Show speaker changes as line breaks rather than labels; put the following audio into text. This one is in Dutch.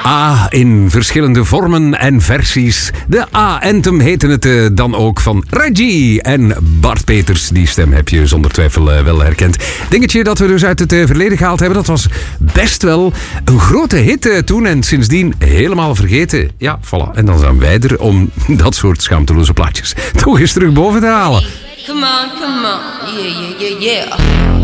A in verschillende vormen en versies. De A-anthem heette het dan ook van Reggie en Bart Peters. Die stem heb je zonder twijfel wel herkend. Dingetje dat we dus uit het verleden gehaald hebben, dat was best wel een grote hit toen en sindsdien helemaal vergeten. Ja, voilà. En dan zijn wij er om dat soort schaamteloze plaatjes toch eens terug boven te halen.
Come on, yeah.